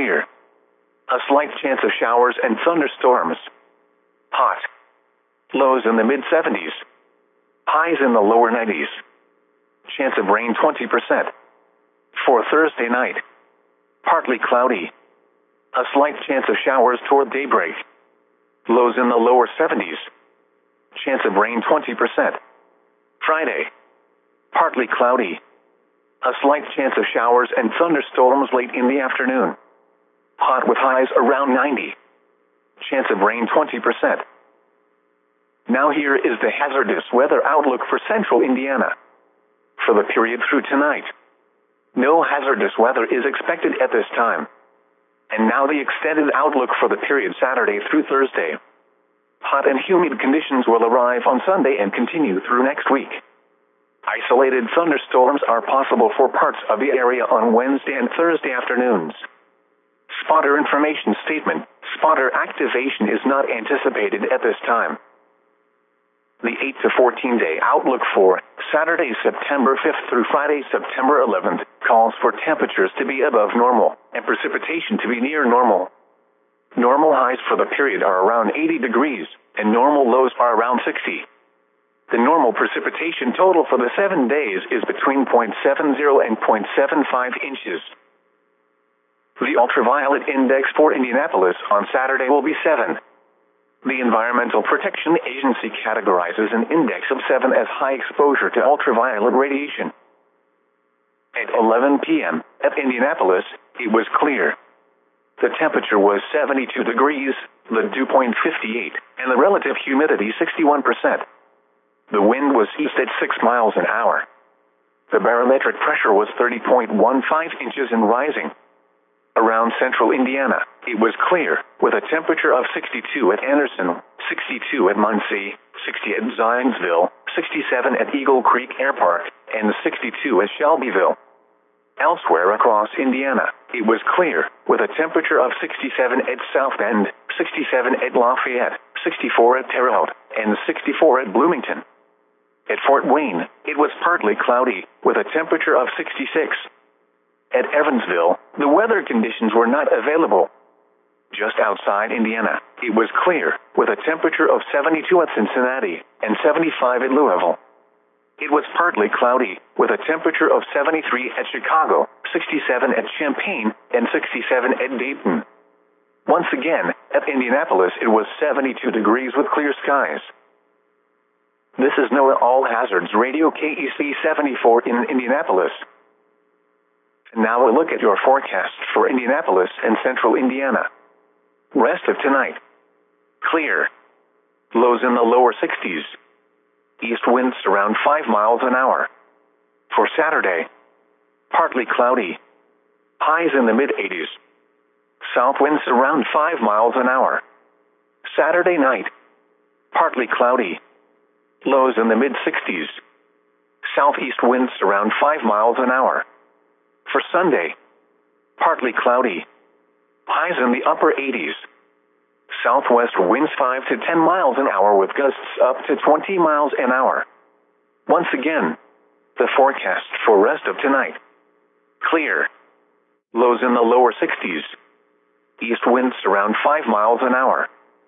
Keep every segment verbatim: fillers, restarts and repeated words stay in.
clear. A slight chance of showers and thunderstorms. Hot. Lows in the mid seventies. Highs in the lower nineties. Chance of rain twenty percent. For Thursday night. Partly cloudy. A slight chance of showers toward daybreak. Lows in the lower seventies. Chance of rain twenty percent. Friday. Partly cloudy. A slight chance of showers and thunderstorms late in the afternoon. Hot with highs around ninety. Chance of rain twenty percent. Now here is the hazardous weather outlook for central Indiana. For the period through tonight. No hazardous weather is expected at this time. And now the extended outlook for the period Saturday through Thursday. Hot and humid conditions will arrive on Sunday and continue through next week. Isolated thunderstorms are possible for parts of the area on Wednesday and Thursday afternoons. Spotter information statement. Spotter activation is not anticipated at this time. The eight to fourteen day outlook for Saturday, September fifth through Friday, September eleventh, calls for temperatures to be above normal and precipitation to be near normal. Normal highs for the period are around eighty degrees, and normal lows are around sixty. The normal precipitation total for the seven days is between zero point seven zero and zero point seven five inches. The ultraviolet index for Indianapolis on Saturday will be seven. The Environmental Protection Agency categorizes an index of seven as high exposure to ultraviolet radiation. At eleven p m at Indianapolis, it was clear. The temperature was seventy-two degrees, the dew point fifty-eight, and the relative humidity sixty-one percent. The wind was east at six miles an hour. The barometric pressure was thirty point one five inches and rising. Around central Indiana, it was clear, with a temperature of sixty-two at Anderson, sixty-two at Muncie, sixty at Zionsville, sixty-seven at Eagle Creek Air Park, and sixty-two at Shelbyville. Elsewhere across Indiana, it was clear, with a temperature of sixty-seven at South Bend, sixty-seven at Lafayette, sixty-four at Terre Haute, and sixty-four at Bloomington. At Fort Wayne, it was partly cloudy, with a temperature of sixty-six. At Evansville, the weather conditions were not available. Just outside Indiana, it was clear, with a temperature of seventy-two at Cincinnati and seventy-five at Louisville. It was partly cloudy, with a temperature of seventy-three at Chicago, sixty-seven at Champaign, and sixty-seven at Dayton. Once again, at Indianapolis it was seventy-two degrees with clear skies. This is NOAA All Hazards Radio K E C seventy-four in Indianapolis. Now a look at your forecast for Indianapolis and central Indiana. Rest of tonight. Clear. Lows in the lower sixties. East winds around five miles an hour. For Saturday, partly cloudy. Highs in the mid eighties. South winds around five miles an hour. Saturday night, partly cloudy. Lows in the mid sixties. Southeast winds around five miles an hour. For Sunday, partly cloudy. Highs in the upper eighties. Southwest winds five to ten miles an hour with gusts up to twenty miles an hour. Once again, the forecast for rest of tonight. Clear. Lows in the lower sixties. East winds around five miles an hour.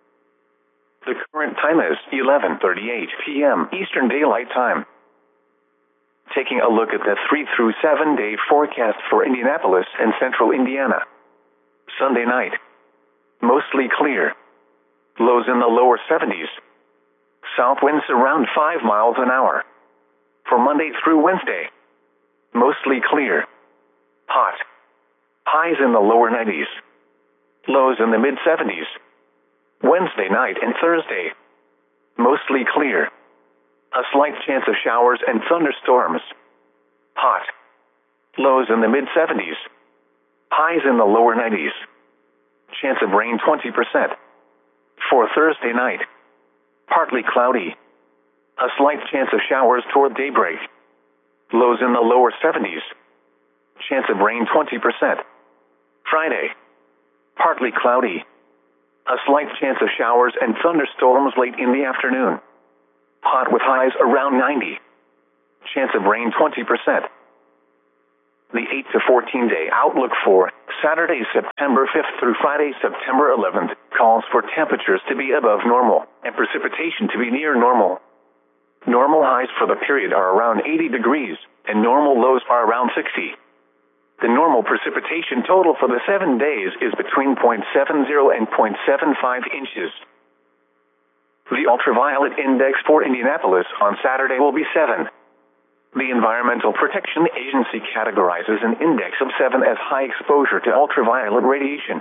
The current time is eleven thirty-eight p m Eastern Daylight Time. Taking a look at the three through seven day forecast for Indianapolis and central Indiana. Sunday night. Mostly clear. Lows in the lower seventies. South winds around five miles an hour. For Monday through Wednesday. Mostly clear. Hot. Highs in the lower nineties. Lows in the mid seventies. Wednesday night and Thursday. Mostly clear. A slight chance of showers and thunderstorms. Hot. Lows in the mid seventies. Highs in the lower nineties. Chance of rain twenty percent. For Thursday night. Partly cloudy. A slight chance of showers toward daybreak. Lows in the lower seventies. Chance of rain twenty percent. Friday. Partly cloudy. A slight chance of showers and thunderstorms late in the afternoon. Hot with highs around ninety. Chance of rain twenty percent. The eight to fourteen day outlook for Saturday, September fifth through Friday, September eleventh, calls for temperatures to be above normal and precipitation to be near normal. Normal highs for the period are around eighty degrees, and normal lows are around sixty. The normal precipitation total for the seven days is between zero point seven zero and zero point seven five inches. The ultraviolet index for Indianapolis on Saturday will be seven. The Environmental Protection Agency categorizes an index of seven as high exposure to ultraviolet radiation.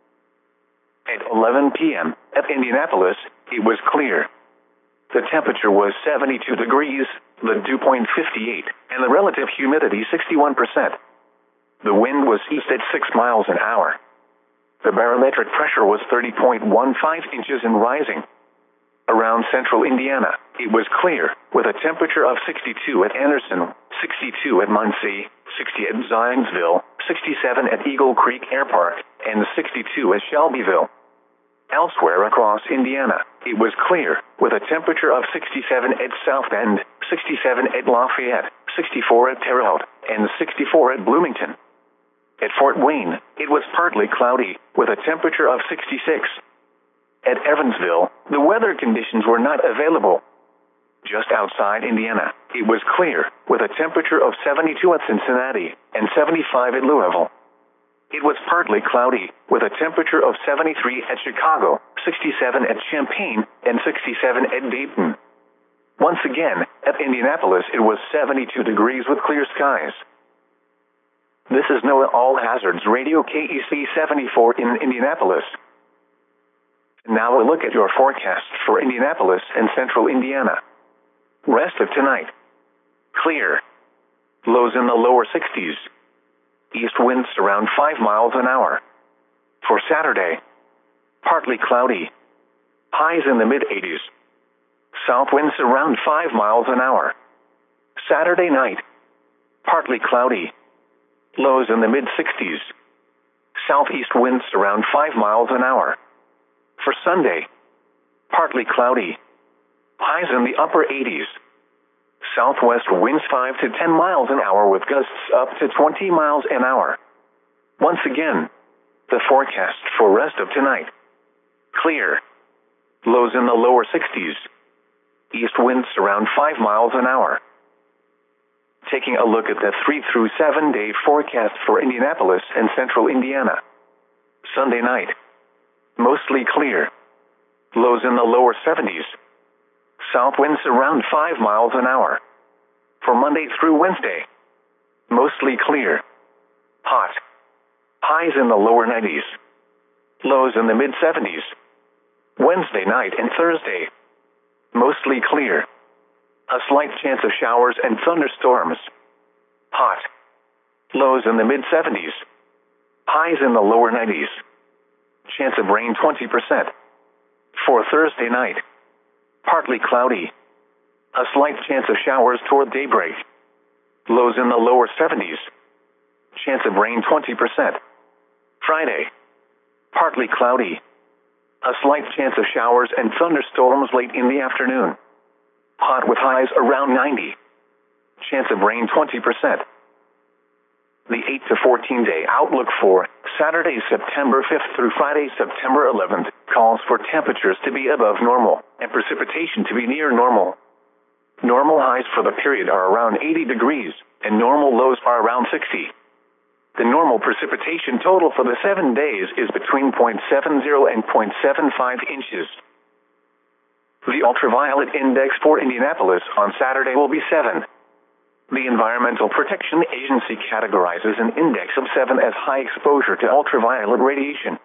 At eleven p m at Indianapolis, it was clear. The temperature was seventy-two degrees, the dew point fifty-eight, and the relative humidity sixty-one percent. The wind was east at six miles an hour. The barometric pressure was thirty point one five inches and rising. Around central Indiana, it was clear, with a temperature of sixty-two at Anderson, sixty-two at Muncie, sixty at Zionsville, sixty-seven at Eagle Creek Air Park, and sixty-two at Shelbyville. Elsewhere across Indiana, it was clear, with a temperature of sixty-seven at South Bend, sixty-seven at Lafayette, sixty-four at Terre Haute, and sixty-four at Bloomington. At Fort Wayne, it was partly cloudy, with a temperature of sixty-six. At Evansville, the weather conditions were not available. Just outside Indiana, it was clear, with a temperature of seventy-two at Cincinnati and seventy-five at Louisville. It was partly cloudy, with a temperature of seventy-three at Chicago, sixty-seven at Champaign, and sixty-seven at Dayton. Once again, at Indianapolis it was seventy-two degrees with clear skies. This is NOAA All Hazards Radio K E C seventy-four in Indianapolis. Now a look at your forecast for Indianapolis and central Indiana. Rest of tonight. Clear. Lows in the lower sixties. East winds around five miles an hour. For Saturday, partly cloudy. Highs in the mid-eighties. South winds around five miles an hour. Saturday night, partly cloudy. Lows in the mid-sixties. Southeast winds around five miles an hour. For Sunday, partly cloudy. Highs in the upper eighties. Southwest winds five to ten miles an hour with gusts up to twenty miles an hour. Once again, the forecast for rest of tonight. Clear. Lows in the lower sixties. East winds around five miles an hour. Taking a look at the three through seven day forecast for Indianapolis and central Indiana. Sunday night, mostly clear. Lows in the lower seventies. South winds around five miles an hour. For Monday through Wednesday, mostly clear. Hot. Highs in the lower nineties. Lows in the mid-seventies. Wednesday night and Thursday, mostly clear. A slight chance of showers and thunderstorms. Hot. Lows in the mid-seventies. Highs in the lower nineties. Chance of rain twenty percent. For Thursday night, partly cloudy. A slight chance of showers toward daybreak. Lows in the lower seventies. Chance of rain twenty percent. Friday, partly cloudy. A slight chance of showers and thunderstorms late in the afternoon. Hot with highs around ninety. Chance of rain twenty percent. The eight to fourteen day outlook for Saturday, September fifth through Friday, September eleventh, calls for temperatures to be above normal and precipitation to be near normal. Normal highs for the period are around eighty degrees, and normal lows are around sixty. The normal precipitation total for the seven days is between zero point seven zero and zero point seven five inches. The ultraviolet index for Indianapolis on Saturday will be seven. The Environmental Protection Agency categorizes an index of seven as high exposure to ultraviolet radiation.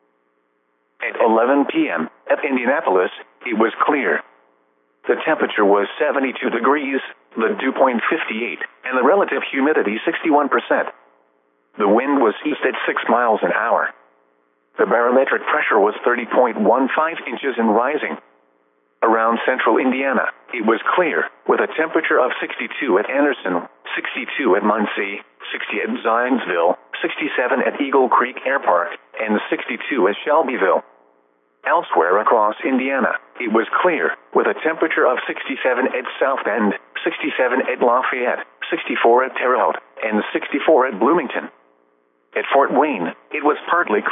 At eleven p m at Indianapolis, it was clear. The temperature was seventy-two degrees, the dew point fifty-eight, and the relative humidity sixty-one percent. The wind was east at six miles an hour. The barometric pressure was thirty point one five inches and rising. Around central Indiana, it was clear, with a temperature of sixty-two at Anderson, sixty-two at Muncie, sixty at Zionsville, sixty-seven at Eagle Creek Air Park, and sixty-two at Shelbyville. Elsewhere across Indiana, it was clear, with a temperature of sixty-seven at South Bend, sixty-seven at Lafayette, sixty-four at Terre Haute, and sixty-four at Bloomington. At Fort Wayne, it was partly